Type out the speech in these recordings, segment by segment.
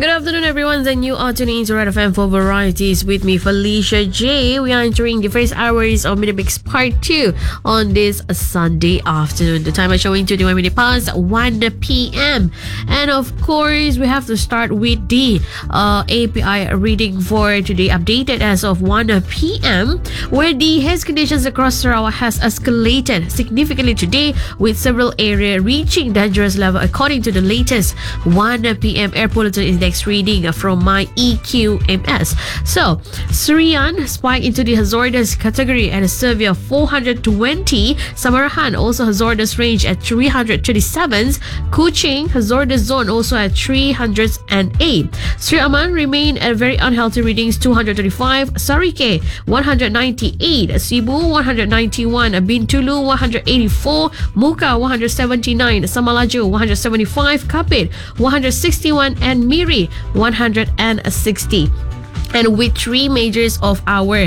Good afternoon, everyone, and you are tuning into Red FM for Varieties with me, Felicia J. We are entering the first hours of Minimix Part 2 on this Sunday afternoon. The time is showing 21 minutes past 1 p.m. And of course, we have to start with the API reading for today, updated as of 1 p.m., where the haze conditions across Sarawak has escalated significantly today, with several areas reaching dangerous level according to the latest 1 p.m. air pollutant index reading from my EQMS. So, Serian spiked into the hazardous category at a survey of 420. Samarahan also hazardous range at 337. Kuching hazardous zone also at 308. Sri Aman remained at very unhealthy readings 235. Sarike 198. Cebu 191. Bintulu 184. Muka 179. Samalaju 175. Kapit 161 and Miri 160. And with three of our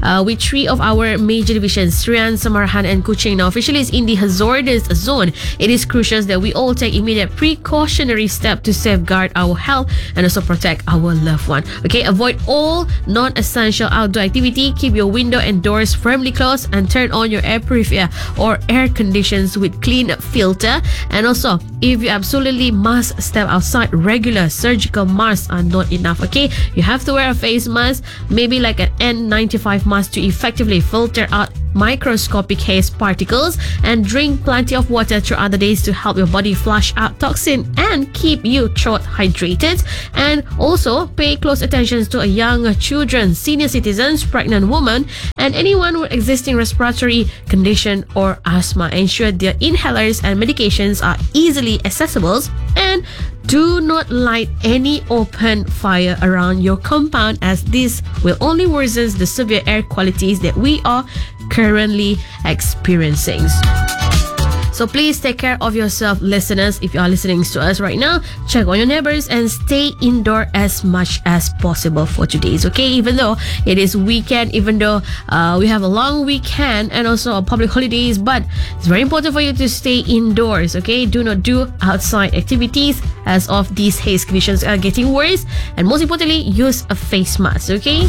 major divisions, Serian, Samarahan, and Kuching now officially is in the hazardous zone, it is crucial that we all take immediate precautionary steps to safeguard our health and also protect our loved one. Okay, avoid all non-essential outdoor activity. Keep your window and doors firmly closed, and turn on your air purifier or air conditions with clean filter. And also, if you absolutely must step outside, regular surgical masks are not enough. Okay, you have to wear a face mask, maybe like an N95 mask, to effectively filter out microscopic haze particles, and drink plenty of water throughout the days to help your body flush out toxin and keep your throat hydrated. And also pay close attention to young children, senior citizens, pregnant women, and anyone with existing respiratory condition or asthma. Ensure their inhalers and medications are easily accessible, and do not light any open fire around your compound, as this will only worsen the severe air qualities that we are currently experiencing. So please take care of yourself, listeners. If you are listening to us right now, check on your neighbors and stay indoor as much as possible for today's. Okay, even though it is weekend, even though we have a long weekend and also a public holidays, but it's very important for you to stay indoors. Okay, do not do outside activities as of these haze conditions are getting worse, and most importantly, use a face mask. Okay.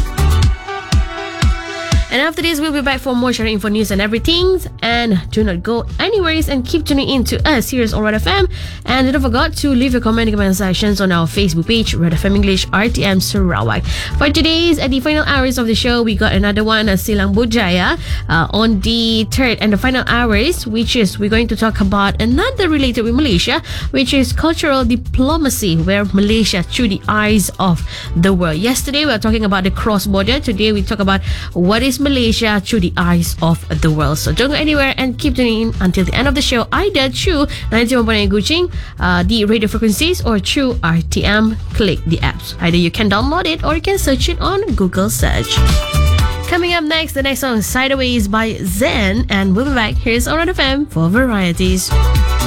And after this, we'll be back for more sharing info, news and everything. And do not go anywhere and keep tuning in to us here on Red FM. And don't forget to leave your comment sections on our Facebook page, Red FM English RTM Sarawak. For today's, at the final hours of the show, we got another one, Silang Budaya, on the third and the final hours, which is we're going to talk about another related with Malaysia, which is cultural diplomacy, where Malaysia through the eyes of the world. Yesterday, we were talking about the cross-border. Today, we talk about what is Malaysia through the eyes of the world. So don't go anywhere and keep tuning in until the end of the show, either through 91.9 Kuching, the radio frequencies, or through RTM. Click the apps. Either you can download it or you can search it on Google search. Coming up next, the next song, Sideways by Zen, and we'll be back. Here's on Red FM for Varieties.